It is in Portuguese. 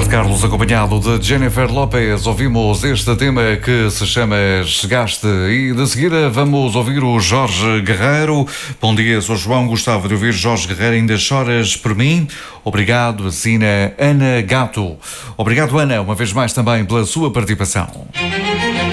Roberto Carlos, acompanhado de Jennifer Lopez. Ouvimos este tema que se chama Chegaste. E de seguida vamos ouvir o Jorge Guerreiro. Bom dia, sou João. Gostava de ouvir Jorge Guerreiro. Ainda choras por mim? Obrigado, assina Ana Gato. Obrigado, Ana, uma vez mais também pela sua participação.